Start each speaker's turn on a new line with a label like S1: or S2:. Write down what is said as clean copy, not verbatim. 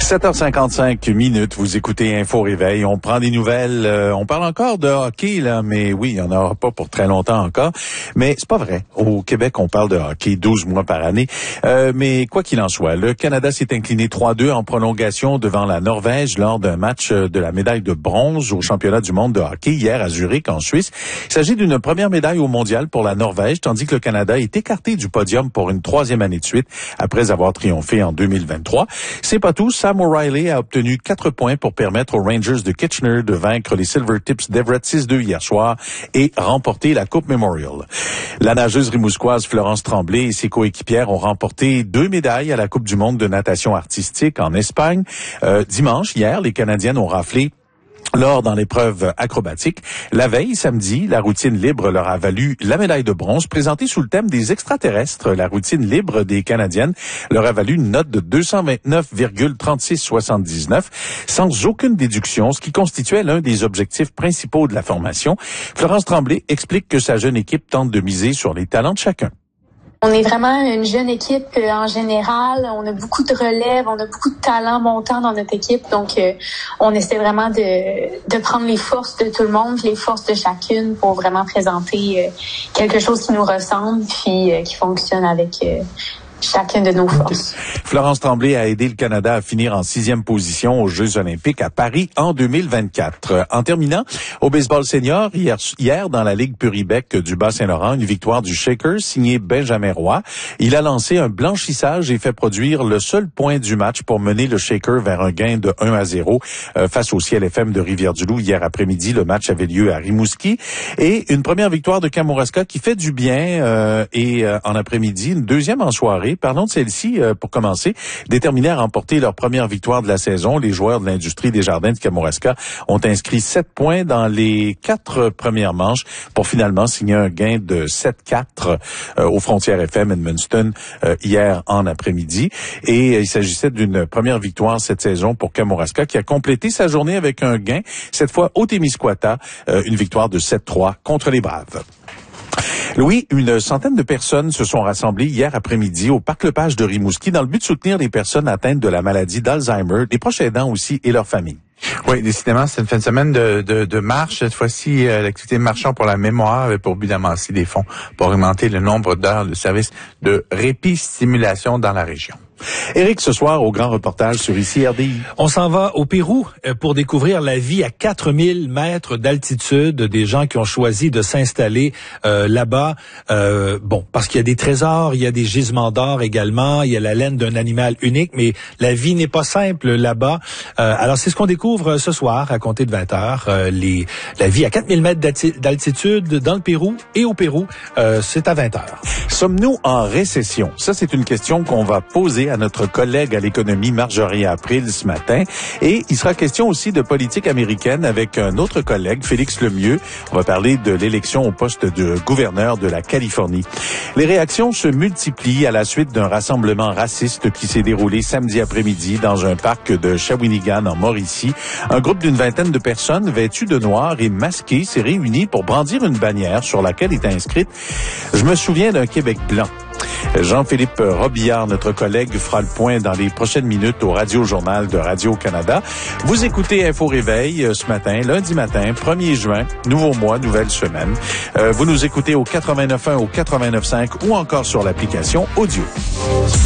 S1: 7h55 minutes, vous écoutez Info Réveil, on prend des nouvelles, on parle encore de hockey là, mais oui, il n'y en aura pas pour très longtemps encore, mais c'est pas vrai. Au Québec, on parle de hockey 12 mois par année, mais quoi qu'il en soit, le Canada s'est incliné 3-2 en prolongation devant la Norvège lors d'un match de la médaille de bronze au championnat du monde de hockey hier à Zurich en Suisse. Il s'agit d'une première médaille au mondial pour la Norvège, tandis que le Canada est écarté du podium pour une troisième année de suite après avoir triomphé en 2023. C'est pas tout, Sam O'Reilly a obtenu 4 points pour permettre aux Rangers de Kitchener de vaincre les Silvertips d'Everett 6-2 hier soir et remporter la Coupe Memorial. La nageuse rimousquoise Florence Tremblay et ses coéquipières ont remporté 2 médailles à la Coupe du monde de natation artistique en Espagne. Dimanche, hier, les Canadiennes ont raflé l'or dans l'épreuve acrobatique. La veille, samedi, la routine libre leur a valu la médaille de bronze présentée sous le thème des extraterrestres. La routine libre des Canadiennes leur a valu une note de 229,3679 sans aucune déduction, ce qui constituait l'un des objectifs principaux de la formation. Florence Tremblay explique que sa jeune équipe tente de miser sur les talents de chacun.
S2: On est vraiment une jeune équipe en général. On a beaucoup de relève, on a beaucoup de talents montants dans notre équipe. Donc, on essaie vraiment de prendre les forces de tout le monde, les forces de chacune pour vraiment présenter quelque chose qui nous ressemble puis qui fonctionne avec chacune de nos forces.
S1: Florence Tremblay a aidé le Canada à finir en 6e position aux Jeux olympiques à Paris en 2024. En terminant, au baseball senior, hier dans la Ligue Puribec du Bas-Saint-Laurent, une victoire du Shaker signé Benjamin Roy. Il a lancé un blanchissage et fait produire le seul point du match pour mener le Shaker vers un gain de 1-0 face au Ciel FM de Rivière-du-Loup hier après-midi. Le match avait lieu à Rimouski. Et une première victoire de Kamouraska qui fait du bien en après-midi, une deuxième en soirée. Parlons de celle-ci pour commencer. Déterminés à remporter leur première victoire de la saison, les joueurs de l'industrie des Jardins de Kamouraska ont inscrit 7 points dans les 4 premières manches pour finalement signer un gain de 7-4 aux Frontières FM Edmundston hier en après-midi. Et il s'agissait d'une première victoire cette saison pour Kamouraska qui a complété sa journée avec un gain, cette fois au Témiscouata, une victoire de 7-3 contre les Braves. Louis, une centaine de personnes se sont rassemblées hier après-midi au Parc Lepage de Rimouski dans le but de soutenir les personnes atteintes de la maladie d'Alzheimer, les proches aidants aussi et leurs familles.
S3: Oui, décidément, c'est une fin de semaine de marche. Cette fois-ci, l'activité Marchons pour la mémoire avait pour but d'amasser des fonds pour augmenter le nombre d'heures de services de répit-stimulation dans la région.
S1: Éric, ce soir, au grand reportage sur ICI RDI.
S4: On s'en va au Pérou pour découvrir la vie à 4000 mètres d'altitude des gens qui ont choisi de s'installer là-bas. Parce qu'il y a des trésors, il y a des gisements d'or également, il y a la laine d'un animal unique, mais la vie n'est pas simple là-bas. Alors, c'est ce qu'on découvre ce soir à compter de 20h. La vie à 4000 mètres d'altitude dans le Pérou et au Pérou, c'est à 20h.
S1: Sommes-nous en récession? Ça, c'est une question qu'on va poser à notre collègue à l'économie Marjorie April ce matin. Et il sera question aussi de politique américaine avec un autre collègue, Félix Lemieux. On va parler de l'élection au poste de gouverneur de la Californie. Les réactions se multiplient à la suite d'un rassemblement raciste qui s'est déroulé samedi après-midi dans un parc de Shawinigan en Mauricie. Un groupe d'une vingtaine de personnes vêtues de noir et masquées s'est réuni pour brandir une bannière sur laquelle est inscrite « Je me souviens d'un Québec blanc ». Jean-Philippe Robillard, notre collègue, fera le point dans les prochaines minutes au Radio-Journal de Radio-Canada. Vous écoutez Info Réveil ce matin, lundi matin, 1er juin, nouveau mois, nouvelle semaine. Vous nous écoutez au 89.1, au 89.5 ou encore sur l'application audio.